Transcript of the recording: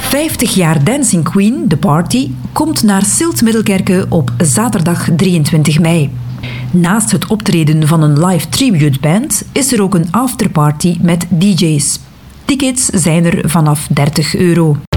50 jaar Dancing Queen, The Party, komt naar Silt-Middelkerke op zaterdag 23 mei. Naast het optreden van een live tribute band is er ook een afterparty met DJ's. Tickets zijn er vanaf €30.